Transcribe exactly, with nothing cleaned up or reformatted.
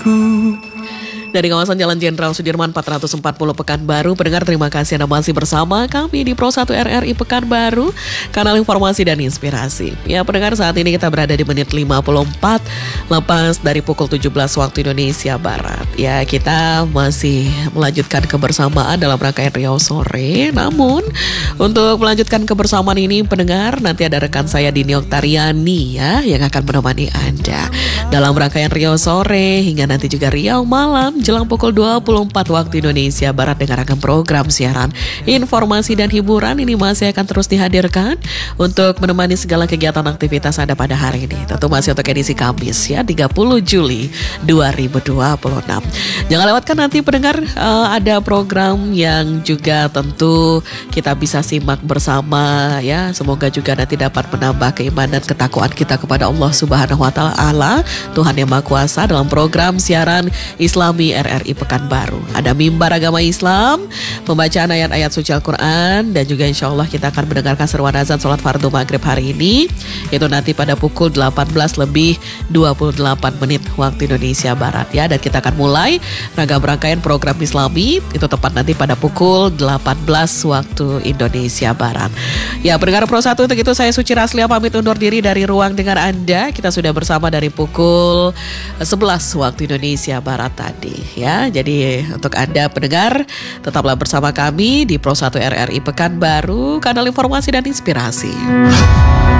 hatiku. Dari kawasan Jalan Jenderal Sudirman empat ratus empat puluh Pekanbaru, pendengar terima kasih Anda masih bersama kami di Pro satu R R I Pekanbaru, kanal informasi dan inspirasi. Ya pendengar, saat ini kita berada di menit lima puluh empat lepas dari pukul tujuh belas waktu Indonesia Barat. Ya kita masih melanjutkan kebersamaan dalam rangkaian Riau Sore. Namun untuk melanjutkan kebersamaan ini pendengar, nanti ada rekan saya Dini Oktariani ya yang akan menemani Anda dalam rangkaian Riau Sore hingga nanti juga Riau Malam jelang pukul dua puluh empat waktu Indonesia Barat dengan ragam program siaran, informasi dan hiburan ini masih akan terus dihadirkan untuk menemani segala kegiatan aktivitas Anda pada hari ini. Tentu masih untuk edisi Kamis ya tiga puluh Juli dua ribu dua puluh enam. Jangan lewatkan nanti pendengar uh, ada program yang juga tentu kita bisa simak bersama ya. Semoga juga nanti dapat menambah keimanan ketakwaan kita kepada Allah Subhanahu wa taala, Tuhan Yang Maha Kuasa, dalam program siaran Islami R R I Pekanbaru. Ada mimbar agama Islam, pembacaan ayat-ayat suci Al-Quran, dan juga insya Allah kita akan mendengarkan seruan azan sholat fardu maghrib hari ini, itu nanti pada pukul delapan belas lebih dua puluh delapan menit waktu Indonesia Barat ya. Dan kita akan mulai ragam rangkaian program Islami, itu tepat nanti pada pukul delapan belas waktu Indonesia Barat. Ya pendengar Pro satu, untuk itu saya Suci Raslia pamit undur diri dari ruang dengar Anda. Kita sudah bersama dari pukul sebelas waktu Indonesia Barat tadi ya. Jadi untuk Anda pendengar, tetaplah bersama kami di Pro satu R R I Pekanbaru, kanal informasi dan inspirasi.